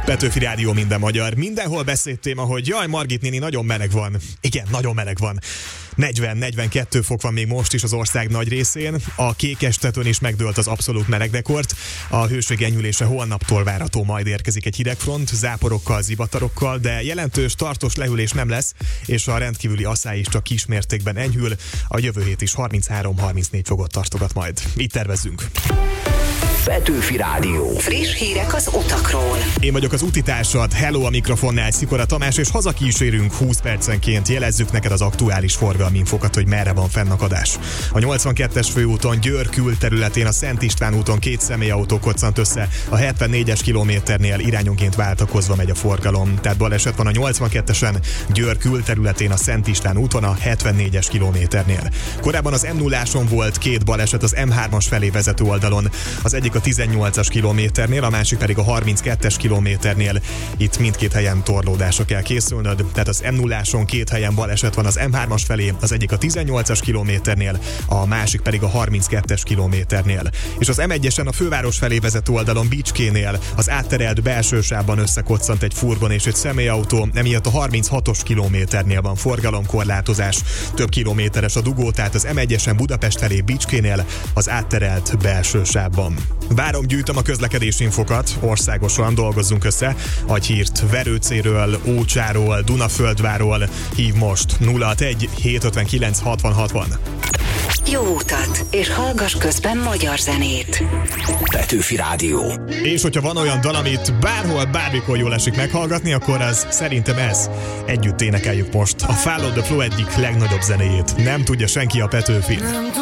Petőfi Rádió, minden magyar. Mindenhol beszédtéma, hogy jaj, Margit néni, nagyon meleg van. Igen, nagyon meleg van. 40-42 fok van még most is az ország nagy részén. A Kékestetőn is megdőlt az abszolút melegrekord. A hőség enyhülése holnaptól várható, majd érkezik egy hidegfront, záporokkal, zivatarokkal, de jelentős, tartós lehűlés nem lesz, és a rendkívüli asszály is csak kismértékben enyhül. A jövő hét is 33-34 fokot tartogat majd. Így tervezzünk. Petőfi Rádió. Friss hírek az utakról. Én vagyok az utitársad, hello a mikrofonnál, Szikora Tamás, és hazakísérünk 20 percenként, jelezzük neked az aktuális forgalmi infokat, hogy merre van fennakadás. A 82-es főúton Győr külterületén a Szent István úton 2 személyautó koccant össze, a 74-es kilométernél irányonként váltakozva megy a forgalom. Tehát baleset van a 82-esen Győr külterületén a Szent István úton a 74-es kilométernél. Korábban az M0-áson volt 2 baleset az M3-as felé vezető oldalon. Az egyik a 18-as kilométernél, a másik pedig a 32-es kilométernél. Itt mindkét helyen torlódásra kell készülnöd, tehát az M0-áson 2 helyen baleset van az M3-as felé, az egyik a 18-as kilométernél, a másik pedig a 32-es kilométernél. És az M1-esen a főváros felé vezető oldalon Bicskénél az átterelt belső sávban összekoccant egy furgon és egy személyautó, emiatt a 36-os kilométernél van forgalomkorlátozás. Több kilométeres a dugó, tehát az M1-esen Budapest felé Bicskénél az átterelt belső sávban. Várom, gyűjtöm a közlekedési infokat, országosan dolgozzunk össze. Adj hírt Verőcéről, Ócsáról, Dunaföldváról. Hív most 061 759 60 60. Jó utat, és hallgass közben magyar zenét. Petőfi Rádió. És hogyha van olyan dal, amit bárhol, bármikor jól esik meghallgatni, akkor az szerintem ez. Együtt énekeljük most a Follow the Flow egyik legnagyobb zenéjét. Nem tudja senki a Petőfit.